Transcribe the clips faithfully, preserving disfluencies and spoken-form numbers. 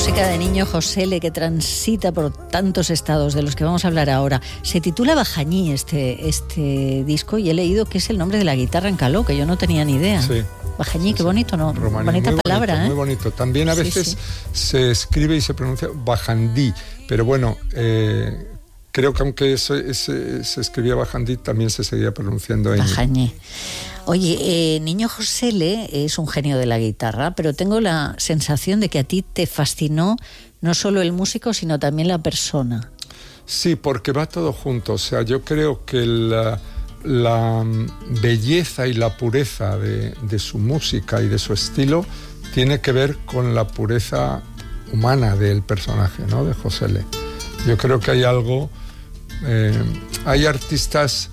música de Niño Josele, que transita por tantos estados de los que vamos a hablar ahora. Se titula Bajañí este, este disco, y he leído que es el nombre de la guitarra en caló, que yo no tenía ni idea. Sí. Bajañí, sí, qué sí. bonito, ¿no? Romaní, bonita muy palabra, bonito, ¿eh? Muy bonito. También a veces sí, sí. se escribe y se pronuncia Bajandí, pero bueno, eh, creo que aunque eso, ese, se escribía Bajandí, también se seguía pronunciando Bajañí. Oye, eh, Niño Josele es un genio de la guitarra, pero tengo la sensación de que a ti te fascinó no solo el músico, sino también la persona. Sí, porque va todo junto. O sea, yo creo que la, la belleza y la pureza de, de su música y de su estilo tiene que ver con la pureza humana del personaje, ¿no? De Josele. Yo creo que hay algo... Eh, hay artistas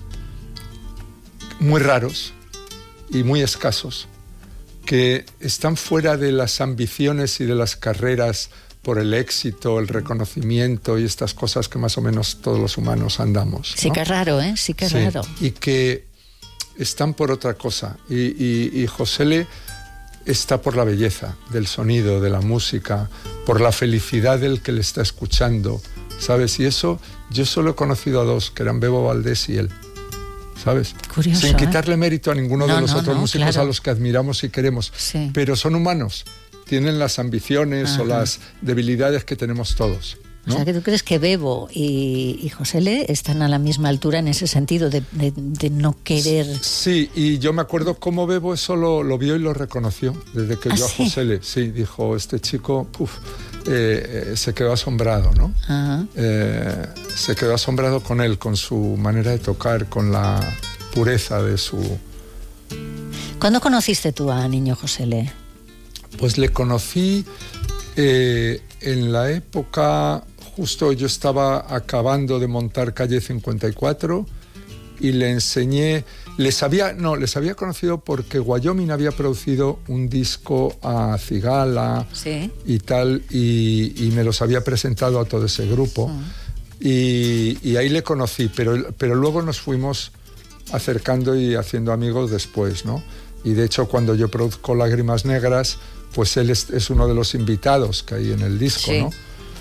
muy raros y muy escasos, que están fuera de las ambiciones y de las carreras por el éxito, el reconocimiento y estas cosas que más o menos todos los humanos andamos, ¿no? Sí que es raro, ¿eh? Sí que es sí, raro. Y que están por otra cosa. Y, y, y Josele está por la belleza del sonido, de la música, por la felicidad del que le está escuchando, ¿sabes? Y eso, yo solo he conocido a dos, que eran Bebo Valdés y él. ¿Sabes? Curioso, sin quitarle mérito a ninguno no, de los no, otros no, músicos claro. a los que admiramos y queremos, sí. pero son humanos, tienen las ambiciones Ajá. o las debilidades que tenemos todos, ¿no? O sea, que tú crees que Bebo y, y Josele están a la misma altura en ese sentido de, de, de no querer... Sí, y yo me acuerdo cómo Bebo eso lo, lo vio y lo reconoció, desde que ¿Ah, vio sí? a Josele, sí, dijo, este chico, puf, eh, eh, se quedó asombrado, ¿no? Ajá. Eh, se quedó asombrado con él, con su manera de tocar, con la pureza de su... ¿Cuándo conociste tú a Niño Josele? Pues le conocí eh, en la época, justo yo estaba acabando de montar Calle cincuenta y cuatro y le enseñé, les había, no, les había conocido porque Wyoming había producido un disco a Cigala ¿Sí? y tal, y, y me los había presentado a todo ese grupo, uh-huh. y, y ahí le conocí, pero, pero luego nos fuimos acercando y haciendo amigos después, ¿no? Y de hecho cuando yo produzco Lágrimas Negras, pues él es, es uno de los invitados que hay en el disco, sí. ¿no?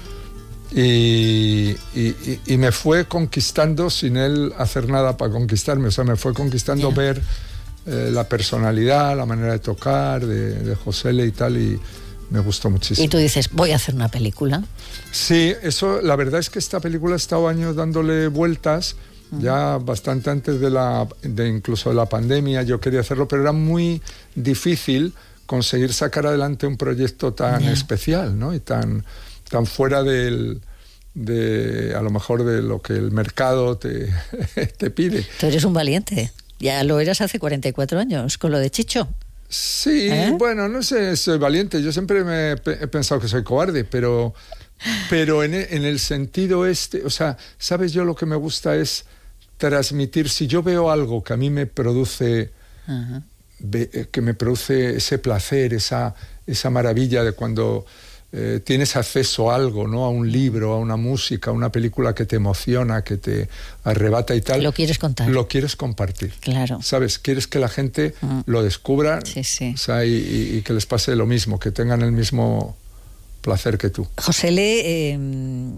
Y, y, y me fue conquistando sin él hacer nada para conquistarme, o sea, me fue conquistando yeah. ver eh, la personalidad, la manera de tocar de, de Josele y tal, y me gustó muchísimo. Y tú dices, voy a hacer una película. Sí, eso, la verdad es que esta película ha estado años dándole vueltas, uh-huh. ya bastante antes de la, de incluso de la pandemia, yo quería hacerlo, pero era muy difícil conseguir sacar adelante un proyecto tan yeah. especial, ¿no? Y tan, tan fuera del, de, a lo mejor de lo que el mercado te, te pide. Tú eres un valiente. Ya lo eras hace cuarenta y cuatro años, con lo de Chicho. Sí, ¿Eh? bueno, no sé, soy valiente. Yo siempre me he pensado que soy cobarde, pero, pero en, en el sentido este, o sea, ¿sabes? Yo lo que me gusta es transmitir. Si yo veo algo que a mí me produce... Uh-huh. que me produce ese placer, esa, esa maravilla de cuando eh, tienes acceso a algo, ¿no? A un libro, a una música, a una película que te emociona, que te arrebata y tal. Lo quieres contar. Lo quieres compartir. Claro. ¿Sabes? Quieres que la gente mm. lo descubra, sí, sí. O sea, y, y, y que les pase lo mismo, que tengan el mismo placer que tú. Josele eh,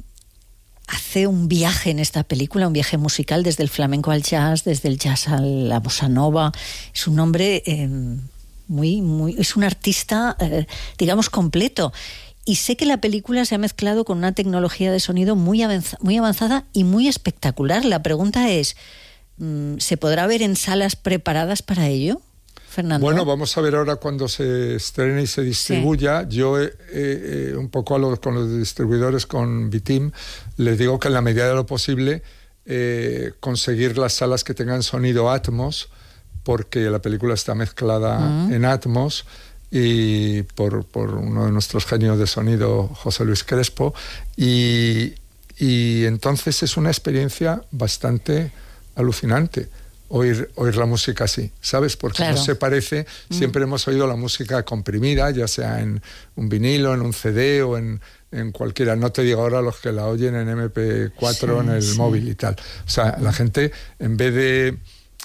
hace un viaje en esta película, un viaje musical desde el flamenco al jazz, desde el jazz a la bossa nova. Es un hombre eh, muy, muy, es un artista, eh, digamos, completo. Y sé que la película se ha mezclado con una tecnología de sonido muy avanza, muy avanzada y muy espectacular. La pregunta es, ¿se podrá ver en salas preparadas para ello, Fernando? Bueno, vamos a ver ahora cuando se estrene y se distribuya. Sí. Yo, eh, eh, un poco a los, con los distribuidores, con Bitim, les digo que en la medida de lo posible eh, conseguir las salas que tengan sonido Atmos, porque la película está mezclada uh-huh. en Atmos, y por, por uno de nuestros genios de sonido, José Luis Crespo, y, y entonces es una experiencia bastante alucinante. Oír, oír la música así, ¿sabes? Porque claro. no se parece, siempre mm. hemos oído la música comprimida, ya sea en un vinilo, en un C D o en, en cualquiera. No te digo ahora los que la oyen en eme pe cuatro, sí, en el sí. móvil y tal. O sea, mm. la gente, en vez de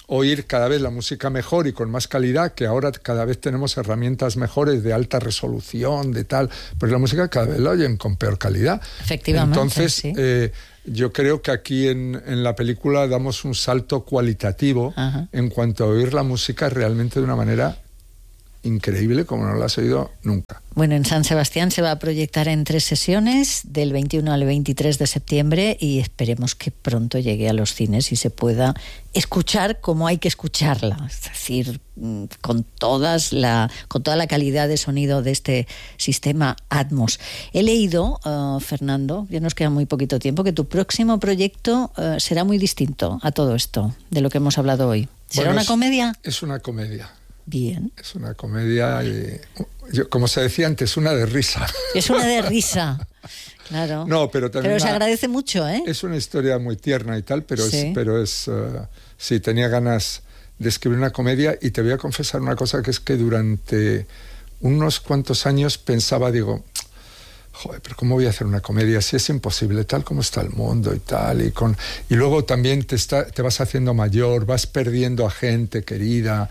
oír cada vez la música mejor y con más calidad, que ahora cada vez tenemos herramientas mejores de alta resolución, de tal, pero la música cada vez la oyen con peor calidad. Efectivamente, Entonces, sí. eh, yo creo que aquí en, en la película damos un salto cualitativo Ajá. en cuanto a oír la música realmente de una manera increíble, como no la has oído nunca. Bueno, en San Sebastián se va a proyectar en tres sesiones, del veintiuno al veintitrés de septiembre, y esperemos que pronto llegue a los cines y se pueda escuchar como hay que escucharla, es decir, con todas la, con toda la calidad de sonido de este sistema Atmos. He leído, uh, Fernando, ya nos queda muy poquito tiempo, que tu próximo proyecto uh, será muy distinto a todo esto, de lo que hemos hablado hoy. ¿Será bueno, una es, comedia? Es una comedia. Bien. Es una comedia, y, yo, como se decía antes, una de risa. Es una de risa, claro. No, pero también. Pero se una, agradece mucho, ¿eh? Es una historia muy tierna y tal, pero sí. es, pero es, uh, sí, tenía ganas de escribir una comedia, y te voy a confesar una cosa, que es que durante unos cuantos años pensaba, digo, joder, pero ¿cómo voy a hacer una comedia si es imposible, tal como está el mundo y tal? Y, con, y luego también te, está, te vas haciendo mayor, vas perdiendo a gente querida.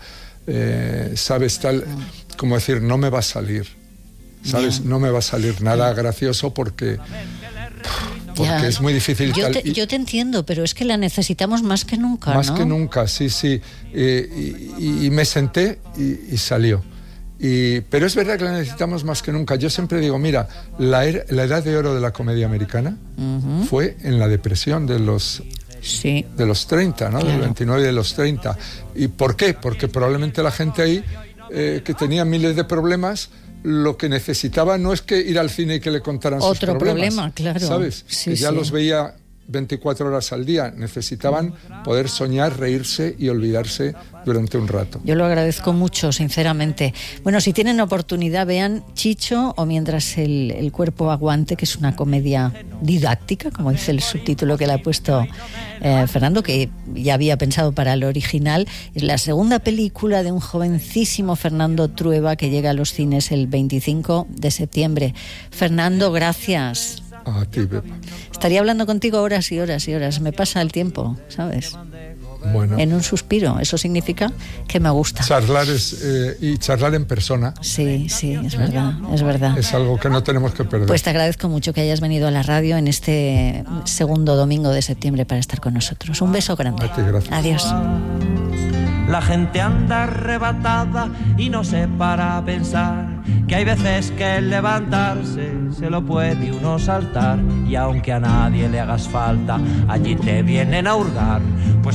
Eh, sabes, tal como decir, no me va a salir, sabes, yeah. no me va a salir nada gracioso porque porque yeah. es muy difícil. Yo, tal. Te, y, yo te entiendo, pero es que la necesitamos más que nunca, más ¿no? que nunca, sí, sí. Eh, y, y me senté y, y salió. Y, pero es verdad que la necesitamos más que nunca. Yo siempre digo, mira, la, era, la edad de oro de la comedia americana uh-huh. fue en la depresión de los Sí. de los treinta, ¿no? Claro. Del veintinueve y de los treinta. ¿Y por qué? Porque probablemente la gente ahí, eh, que tenía miles de problemas, lo que necesitaba no es que ir al cine y que le contaran Otro sus problemas. Otro problema, claro. ¿Sabes? Sí, que ya sí. los veía veinticuatro horas al día. Necesitaban poder soñar, reírse y olvidarse durante un rato. Yo lo agradezco mucho, sinceramente. Bueno, si tienen oportunidad, vean Chicho o Mientras el, el cuerpo aguante, que es una comedia didáctica, como dice el subtítulo que le ha puesto eh, Fernando, que ya había pensado para el original. Es la segunda película de un jovencísimo Fernando Trueba, que llega a los cines el veinticinco de septiembre. Fernando, gracias. A ti, Pepa. Estaría hablando contigo horas y horas y horas. Me pasa el tiempo, ¿sabes? Bueno. En un suspiro. Eso significa que me gusta. Charlar es, eh, y charlar en persona. Sí, sí, es verdad, es verdad. Es algo que no tenemos que perder. Pues te agradezco mucho que hayas venido a la radio en este segundo domingo de septiembre para estar con nosotros. Un beso grande. A ti, gracias. Adiós. La gente anda arrebatada y no se para a pensar que hay veces que el levantarse se lo puede uno saltar, y aunque a nadie le hagas falta, allí te vienen a hurgar. Pues